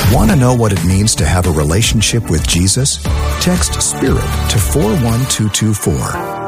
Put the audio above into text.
Want to know what it means to have a relationship with Jesus? Text SPIRIT to 41224.